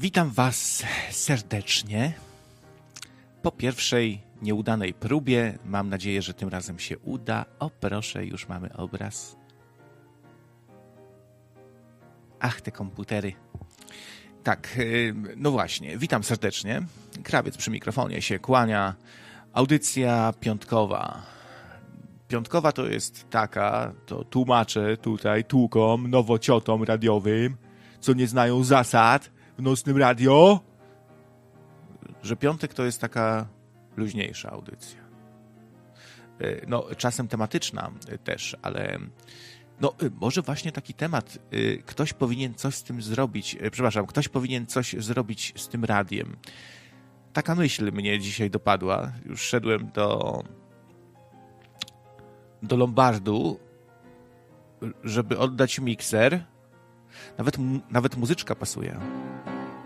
Witam Was serdecznie. Po pierwszej nieudanej próbie, mam nadzieję, że tym razem się uda. O proszę, już mamy obraz. Ach, te komputery. Tak, no właśnie, witam serdecznie. Krawiec przy mikrofonie się kłania. Audycja piątkowa. Piątkowa to jest taka, to tłumaczę tutaj tłukom, nowociotom radiowym, co nie znają zasad w nocnym radio, że piątek to jest taka luźniejsza audycja. No, czasem tematyczna też, ale no, może właśnie taki temat. Ktoś powinien coś z tym zrobić. Ktoś powinien coś zrobić z tym radiem. Taka myśl mnie dzisiaj dopadła. Już szedłem do Lombardu, żeby oddać mikser. Nawet muzyczka pasuje.